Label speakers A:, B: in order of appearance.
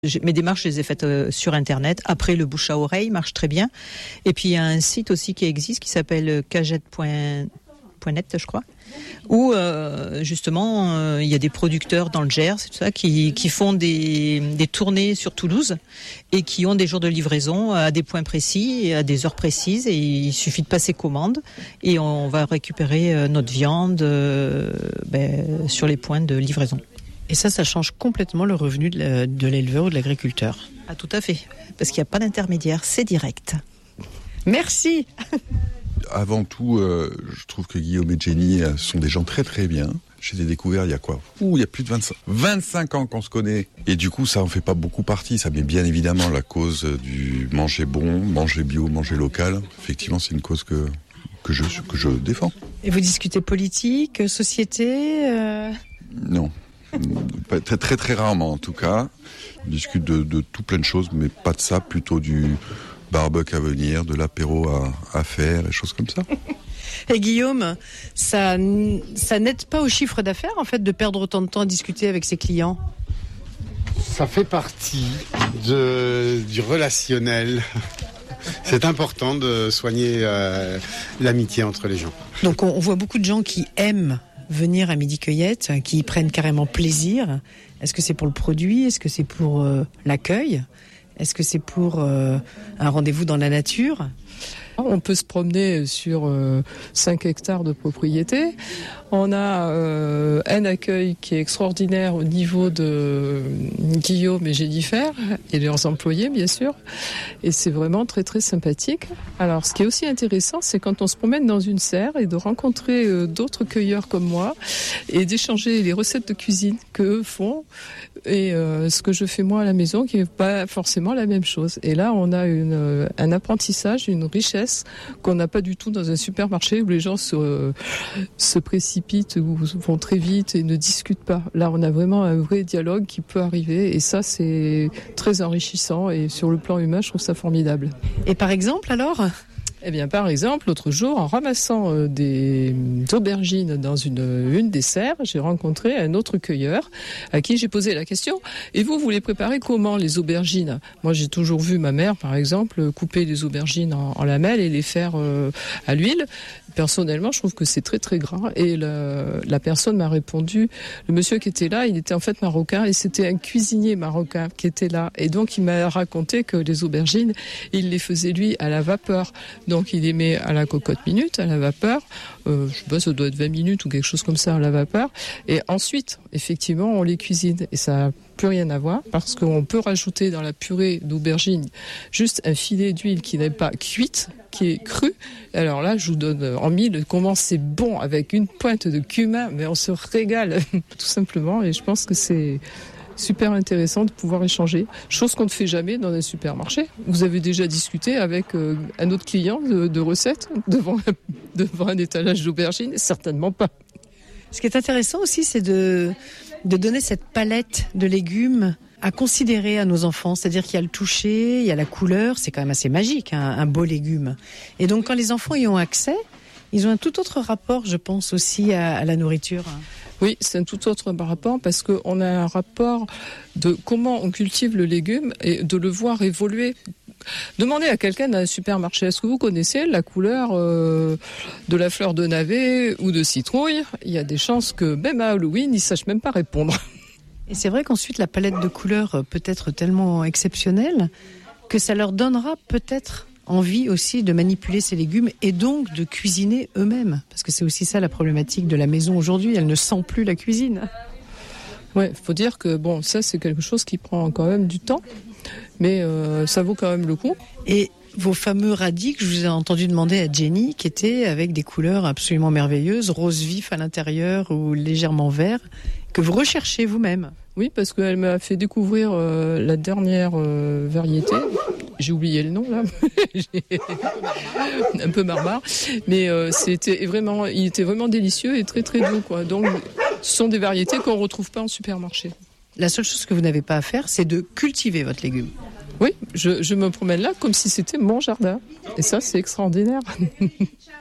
A: Mes démarches, je les ai faites sur Internet. Après, le bouche à oreille marche très bien. Et puis, il y a un site aussi qui existe qui s'appelle cagette.net, je crois, où justement, il y a des producteurs dans le Gers, tout ça, qui font des tournées sur Toulouse et qui ont des jours de livraison à des points précis et à des heures précises. Et il suffit de passer commande et on va récupérer notre viande sur les points de livraison.
B: Et ça change complètement le revenu de l'éleveur ou de l'agriculteur.
A: Ah, tout à fait, parce qu'il n'y a pas d'intermédiaire, c'est direct.
B: Merci.
C: Avant tout, je trouve que Guillaume et Jenny sont des gens très très bien. Je les ai découverts il y a quoi ? Il y a plus de 25 ans qu'on se connaît. Et du coup, ça en fait pas beaucoup partie. Ça met bien évidemment la cause du manger bon, manger bio, manger local. Effectivement, c'est une cause que je défends.
B: Et vous discutez politique, société
C: Non. Très très très rarement en tout cas. On discute de tout plein de choses, mais pas de ça, plutôt du barbecue à venir, de l'apéro à faire, et choses comme ça.
B: Et Guillaume, ça n'aide pas au chiffre d'affaires en fait de perdre autant de temps à discuter avec ses clients?
D: Ça fait partie du relationnel. C'est important de soigner l'amitié entre les gens.
B: Donc on voit beaucoup de gens qui aiment venir à Midi Cueillette, qui y prennent carrément plaisir. Est-ce que c'est pour le produit? Est-ce que c'est pour l'accueil? Est-ce que c'est pour un rendez-vous dans la nature?
E: On peut se promener sur 5 hectares de propriété. On a un accueil qui est extraordinaire au niveau de Guillaume et Jennifer et leurs employés, bien sûr. Et c'est vraiment très, très sympathique. Alors, ce qui est aussi intéressant, c'est quand on se promène dans une serre et de rencontrer d'autres cueilleurs comme moi et d'échanger les recettes de cuisine qu'eux font et ce que je fais moi à la maison, qui n'est pas forcément la même chose. Et là, on a un apprentissage, une richesse qu'on n'a pas du tout dans un supermarché où les gens se précipitent ou vont très vite et ne discutent pas. Là, on a vraiment un vrai dialogue qui peut arriver et ça, c'est très enrichissant et sur le plan humain, je trouve ça formidable.
B: Et par exemple, alors ?
E: Eh bien, par exemple, l'autre jour, en ramassant des aubergines dans une des serres, j'ai rencontré un autre cueilleur à qui j'ai posé la question « Et vous les préparez comment, les aubergines ?» Moi, j'ai toujours vu ma mère, par exemple, couper les aubergines en lamelles et les faire à l'huile. Personnellement, je trouve que c'est très très gras. Et la personne m'a répondu, le monsieur qui était là, il était en fait marocain et c'était un cuisinier marocain qui était là. Et donc, il m'a raconté que les aubergines, il les faisait lui à la vapeur. Donc, il les met à la cocotte minute, à la vapeur. Je sais pas, ça doit être 20 minutes ou quelque chose comme ça à la vapeur. Et ensuite, effectivement, on les cuisine. Et ça n'a plus rien à voir parce qu'on peut rajouter dans la purée d'aubergine juste un filet d'huile qui n'est pas cuite, qui est cru. Alors là, je vous donne en mille comment c'est bon avec une pointe de cumin, mais on se régale tout simplement. Et je pense que c'est super intéressant de pouvoir échanger, chose qu'on ne fait jamais dans un supermarché. Vous avez déjà discuté avec un autre client de recettes devant un étalage d'aubergines? Certainement pas.
B: Ce qui est intéressant aussi, c'est de donner cette palette de légumes à considérer à nos enfants. C'est-à-dire qu'il y a le toucher, il y a la couleur, c'est quand même assez magique, un beau légume. Et donc quand les enfants y ont accès, ils ont un tout autre rapport, je pense, aussi à la nourriture.
E: Oui, c'est un tout autre rapport parce qu'on a un rapport de comment on cultive le légume et de le voir évoluer. Demandez à quelqu'un dans un supermarché, est-ce que vous connaissez la couleur de la fleur de navet ou de citrouille? Il y a des chances que même à Halloween, ils ne sachent même pas répondre.
B: Et c'est vrai qu'ensuite, la palette de couleurs peut être tellement exceptionnelle que ça leur donnera peut-être envie aussi de manipuler ces légumes et donc de cuisiner eux-mêmes. Parce que c'est aussi ça la problématique de la maison aujourd'hui, elle ne sent plus la cuisine.
E: Ouais, faut dire que bon, ça c'est quelque chose qui prend quand même du temps, mais ça vaut quand même le coup.
B: Et vos fameux radis que je vous ai entendu demander à Jenny, qui étaient avec des couleurs absolument merveilleuses, rose vif à l'intérieur ou légèrement vert, que vous recherchez vous-même.
E: Oui, parce qu'elle m'a fait découvrir la dernière variété. J'ai oublié le nom là, un peu barbare, mais il était vraiment délicieux et très très doux quoi. Donc, ce sont des variétés qu'on retrouve pas en supermarché.
B: La seule chose que vous n'avez pas à faire, c'est de cultiver votre légume.
E: Oui, je me promène là comme si c'était mon jardin, et ça c'est extraordinaire.